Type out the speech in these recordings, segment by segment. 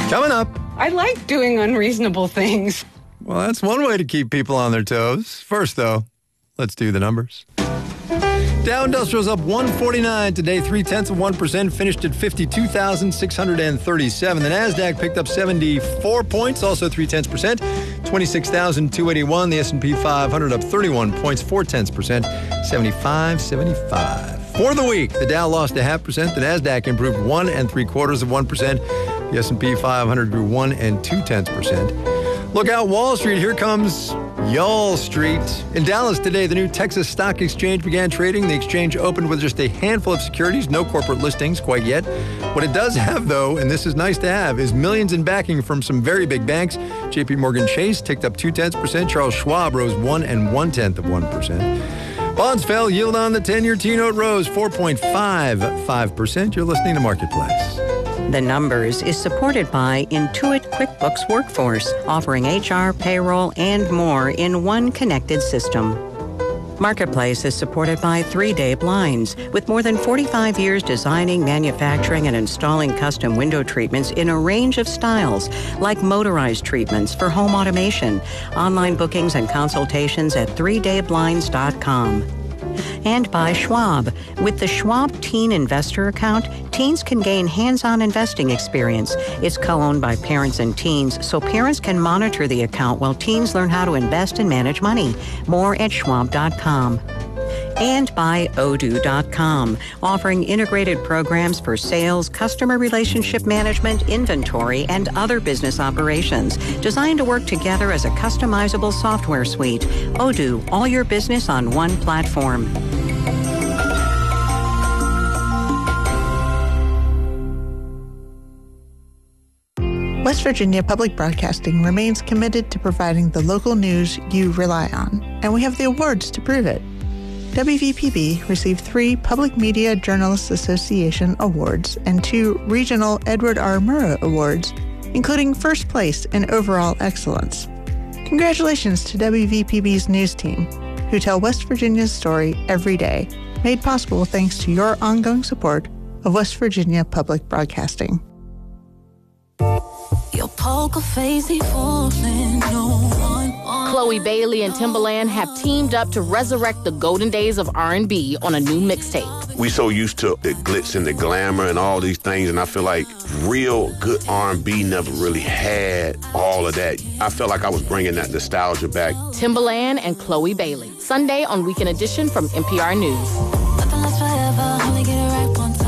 Coming up. I like doing unreasonable things. Well, that's one way to keep people on their toes. First, though, let's do the numbers. Dow Industrial's up 149 today, 0.3%, finished at 52,637. The Nasdaq picked up 74 points, also 0.3%, 26,281. The S&P 500 up 31 points, 0.4%, 75.75. For the week, the Dow lost 0.5%, the Nasdaq improved 1 3/4%, the S&P 500 grew 1 2/10%. Look out, Wall Street, here comes Y'all Street. In Dallas today, the new Texas Stock Exchange began trading. The exchange opened with just a handful of securities, no corporate listings quite yet. What it does have, though, and this is nice to have, is millions in backing from some very big banks. J.P. Morgan Chase ticked up 0.2%. Charles Schwab rose 1 1/10%. Bonds fell. Yield on the 10-year T-note rose 4.55%. You're listening to Marketplace. The Numbers is supported by Intuit QuickBooks Workforce, offering HR, payroll, and more in one connected system. Marketplace is supported by 3 Day Blinds, with more than 45 years designing, manufacturing, and installing custom window treatments in a range of styles, like motorized treatments for home automation. Online bookings and consultations at 3dayblinds.com. And by Schwab. With the Schwab Teen Investor Account, teens can gain hands-on investing experience. It's co-owned by parents and teens, so parents can monitor the account while teens learn how to invest and manage money. More at schwab.com. And by Odoo.com, offering integrated programs for sales, customer relationship management, inventory, and other business operations, designed to work together as a customizable software suite. Odoo, all your business on one platform. West Virginia Public Broadcasting remains committed to providing the local news you rely on, and we have the awards to prove it. WVPB received 3 Public Media Journalists Association awards and 2 Regional Edward R. Murrow awards, including first place in overall excellence. Congratulations to WVPB's news team, who tell West Virginia's story every day, made possible thanks to your ongoing support of West Virginia Public Broadcasting. Your poker face, he falling, no one. Chloe Bailey and Timbaland have teamed up to resurrect the golden days of R&B on a new mixtape. We so used to the glitz and the glamour and all these things, and I feel like real good R&B never really had all of that. I felt like I was bringing that nostalgia back. Timbaland and Chloe Bailey, Sunday on Weekend Edition from NPR News. Nothing lasts forever, only get it right one time.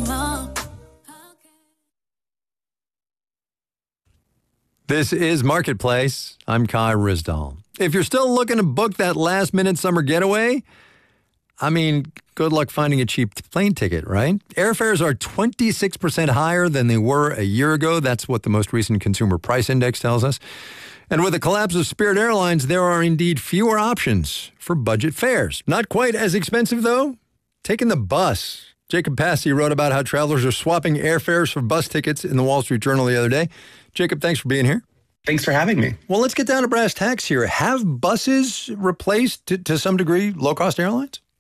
This is Marketplace. I'm Kai Ryssdal. If you're still looking to book that last-minute summer getaway, I mean, good luck finding a cheap plane ticket, right? Airfares are 26% higher than they were a year ago. That's what the most recent Consumer Price Index tells us. And with the collapse of Spirit Airlines, there are indeed fewer options for budget fares. Not quite as expensive, though. Taking the bus. Jacob Passy wrote about how travelers are swapping airfares for bus tickets in the Wall Street Journal the other day. Jacob, thanks for being here. Thanks for having me. Well, let's get down to brass tacks here. Have buses replaced, to some degree, low-cost airlines?